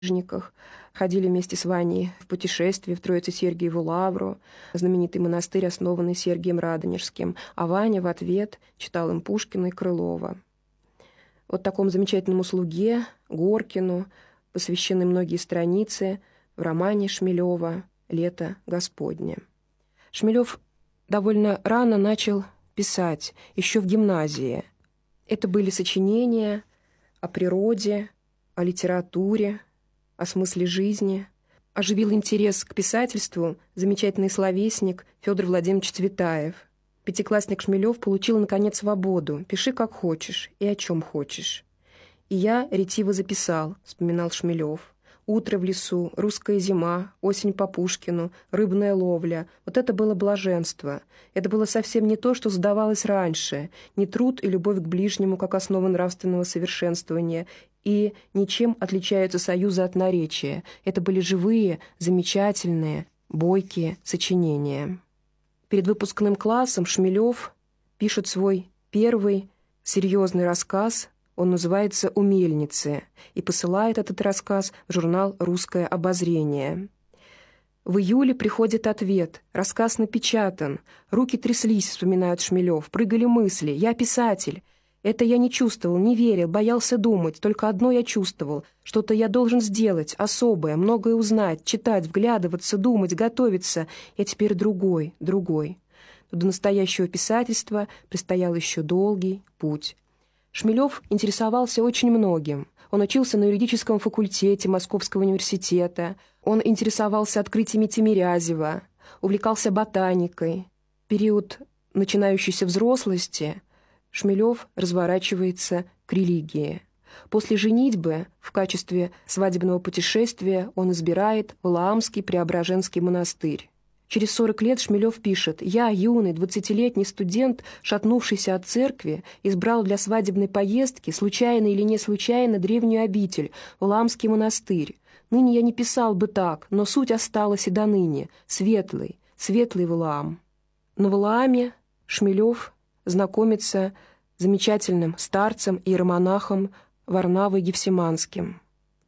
книжниках, ходили вместе с Ваней в путешествие в Троице-Сергиеву лавру, знаменитый монастырь, основанный Сергием Радонежским, а Ваня в ответ читал им Пушкина и Крылова. Вот такому замечательному слуге, Горкину, посвящены многие страницы в романе Шмелева «Лето Господне». Шмелев довольно рано начал писать, еще в гимназии. Это были сочинения о природе, о литературе, о смысле жизни. Оживил интерес к писательству замечательный словесник Федор Владимирович Цветаев. Пятиклассник Шмелев получил, наконец, свободу. «Пиши, как хочешь, и о чем хочешь». «И я ретиво записал», — вспоминал Шмелев. «Утро в лесу, русская зима, осень по Пушкину, рыбная ловля. Вот это было блаженство. Это было совсем не то, что задавалось раньше. Не труд и любовь к ближнему, как основа нравственного совершенствования, и ничем отличаются союзы от наречия. Это были живые, замечательные, бойкие сочинения». Перед выпускным классом Шмелев пишет свой первый серьезный рассказ. Он называется «У мельницы» и посылает этот рассказ в журнал «Русское обозрение». В июле приходит ответ. Рассказ напечатан. Руки тряслись, вспоминает Шмелев. Прыгали мысли. «Я писатель». Это я не чувствовал, не верил, боялся думать. Только одно я чувствовал. Что-то я должен сделать, особое, многое узнать, читать, вглядываться, думать, готовиться. Я теперь другой. Но до настоящего писательства предстоял еще долгий путь. Шмелев интересовался очень многим. Он учился на юридическом факультете Московского университета. Он интересовался открытиями Тимирязева, увлекался ботаникой. В период начинающейся взрослости Шмелев разворачивается к религии. После женитьбы в качестве свадебного путешествия он избирает Валаамский Преображенский монастырь. Через 40 лет Шмелев пишет: «Я, юный, 20-летний студент, шатнувшийся от церкви, избрал для свадебной поездки, случайно или не случайно, древнюю обитель, Валаамский монастырь. Ныне я не писал бы так, но суть осталась и до ныне. Светлый Валаам». На Валааме Шмелев знакомится с замечательным старцем и иеромонахом Варнавой Гефсиманским.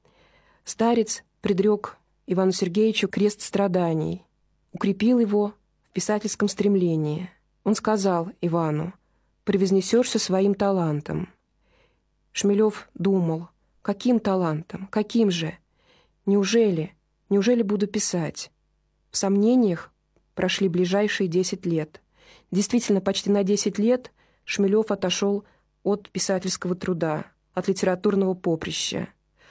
Старец предрек Ивану Сергеевичу крест страданий, укрепил его в писательском стремлении. Он сказал Ивану: «Превознесешься своим талантом». Шмелев думал: каким талантом, каким же? Неужели буду писать? В сомнениях прошли ближайшие 10 лет. Действительно, почти на 10 лет Шмелев отошел от писательского труда, от литературного поприща.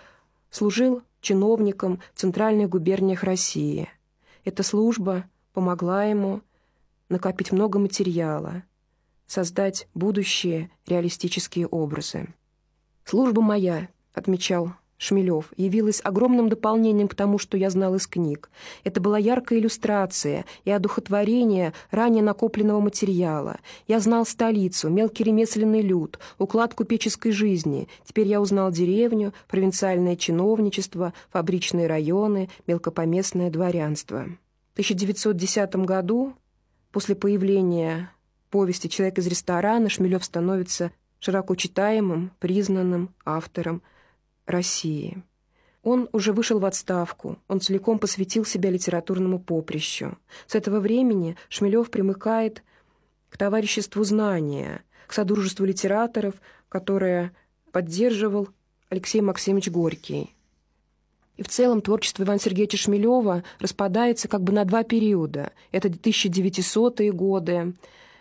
Служил чиновником в центральных губерниях России. Эта служба помогла ему накопить много материала, создать будущие реалистические образы. «Служба моя», — отмечал Шмелев, явилась огромным дополнением к тому, что я знал из книг. Это была яркая иллюстрация и одухотворение ранее накопленного материала. Я знал столицу, мелкий ремесленный люд, уклад купеческой жизни. Теперь я узнал деревню, провинциальное чиновничество, фабричные районы, мелкопоместное дворянство. В 1910 году, после появления повести «Человек из ресторана», Шмелев становится широко читаемым, признанным автором России. Он уже вышел в отставку, он целиком посвятил себя литературному поприщу. С этого времени Шмелев примыкает к товариществу знания, к содружеству литераторов, которое поддерживал Алексей Максимович Горький. И в целом творчество Ивана Сергеевича Шмелева распадается как бы на два периода. Это 1900-е годы,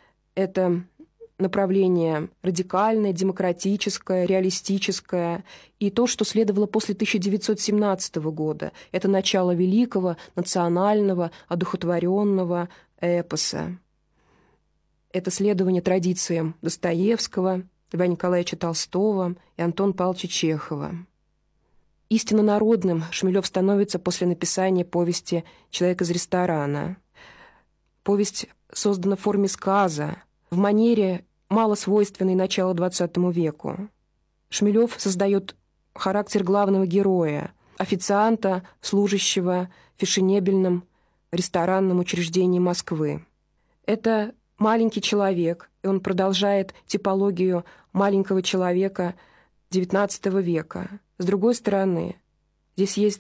это направление радикальное, демократическое, реалистическое, и то, что следовало после 1917 года. Это начало великого, национального, одухотворенного эпоса. Это следование традициям Достоевского, Льва Николаевича Толстого и Антона Павловича Чехова. Истинно народным Шмелев становится после написания повести «Человек из ресторана». Повесть создана в форме сказа, в манере, мало свойственной началу XX веку. Шмелев создает характер главного героя, официанта, служащего в фешенебельном ресторанном учреждении Москвы. Это маленький человек, и он продолжает типологию маленького человека XIX века. С другой стороны, в Здесь есть